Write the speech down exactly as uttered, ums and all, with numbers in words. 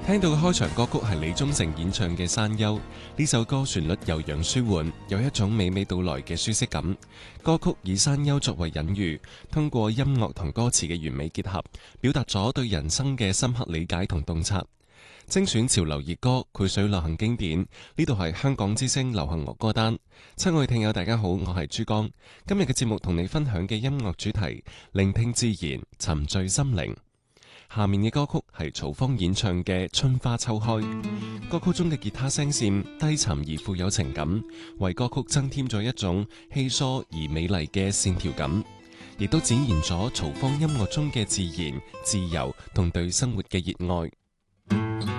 聽到嘅開場歌曲係李宗盛演唱嘅《山丘》，呢首歌旋律悠揚舒緩，有一種娓娓道來嘅舒適感。歌曲以山丘作為隱喻，通過音樂同歌詞嘅完美結合，表達咗對人生嘅深刻理解同洞察。精選潮流熱歌，繪水流行經典，呢度係香港之聲流行樂歌單。親愛聽友大家好，我係珠江。今日嘅節目同你分享嘅音樂主題，聆聽自然，沉醉心靈。下面嘅歌曲係曹芳演唱嘅《春花秋開》，歌曲中嘅吉他聲線低沉而富有情感，為歌曲增添咗一種稀疏而美麗嘅線條感，亦都展現咗曹芳音樂中嘅自然、自由同對生活嘅熱愛。